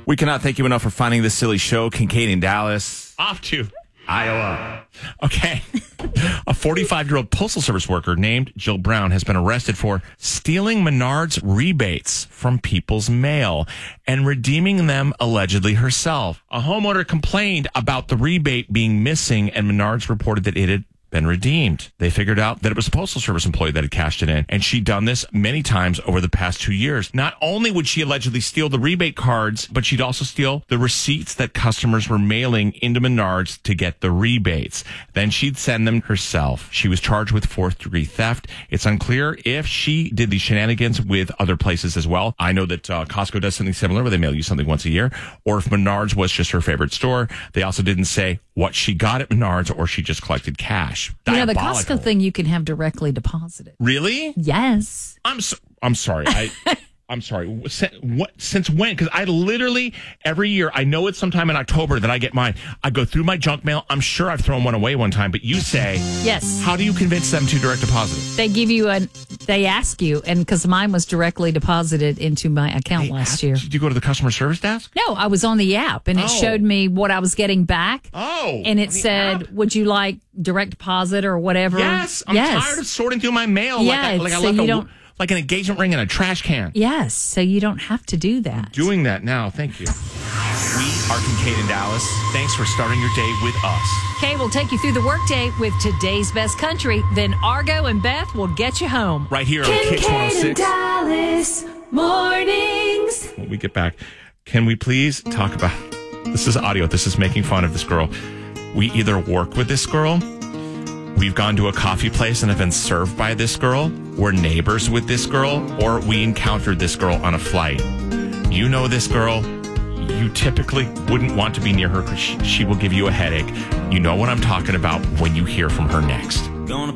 We cannot thank you enough for finding this silly show. Kincaid in Dallas. Off to Iowa. Okay. A 45-year-old Postal Service worker named Jill Brown has been arrested for stealing Menards rebates from people's mail and redeeming them allegedly herself. A homeowner complained about the rebate being missing, and Menards reported that it had been redeemed. They figured out that it was a Postal Service employee that had cashed it in, and she'd done this many times over the past 2 years. Not only would she allegedly steal the rebate cards, but she'd also steal the receipts that customers were mailing into Menards to get the rebates. Then she'd send them herself. She was charged with fourth-degree theft. It's unclear if she did these shenanigans with other places as well. I know that Costco does something similar where they mail you something once a year, or if Menards was just her favorite store. They also didn't say what she got at Menards or she just collected cash. You know, the Costco thing you can have directly deposited. Really? Yes. I'm sorry. I'm sorry. Since when? Because I literally, every year, I know it's sometime in October that I get mine. I go through my junk mail. I'm sure I've thrown one away one time, but you say, yes. How do you convince them to direct deposit it? They give you they ask you, and because mine was directly deposited into my account last year. Did you go to the customer service desk? No, I was on the app, and it showed me what I was getting back. Oh. And it said, would you like direct deposit or whatever? Yes. I'm tired of sorting through my mail. Yeah, like I left like an engagement ring in a trash can. Yes, so you don't have to do that. I'm doing that now. Thank you. We are Kincaid in Dallas. Thanks for starting your day with us. Kay will take you through the workday with today's best country. Then Argo and Beth will get you home. Right here on Kicks 106. Dallas mornings. When we get back, can we please talk about... This is audio. This is making fun of this girl. We either work with this girl... We've gone to a coffee place and have been served by this girl. We're neighbors with this girl, or we encountered this girl on a flight. You know this girl. You typically wouldn't want to be near her because she will give you a headache. You know what I'm talking about when you hear from her next. Gonna